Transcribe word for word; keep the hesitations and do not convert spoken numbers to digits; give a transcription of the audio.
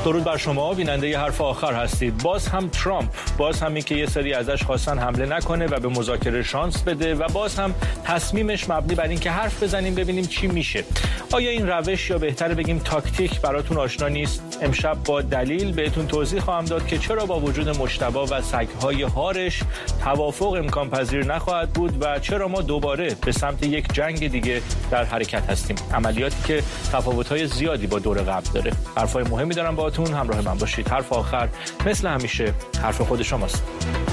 درود بر شما بیننده حرف آخر هستید. باز هم ترامپ، باز هم این که یه سری ازش خواستن حمله نکنه و به مذاکره شانس بده و باز هم تصمیمش مبنی بر این که حرف بزنیم ببینیم چی میشه. آیا این روش یا بهتر بگیم تاکتیک براتون آشنا نیست؟ امشب با دلیل بهتون توضیح خواهم داد که چرا با وجود مجتبی و سگ‌های هارش توافق امکان پذیر نخواهد بود و چرا ما دوباره به سمت یک جنگ دیگه در حرکت هستیم. عملیاتی که تفاوت‌های زیادی با دور قبل داره. حرفای مهمی دارم باهاتون، همراه من باشید. حرف آخر مثل همیشه حرف خود شماست.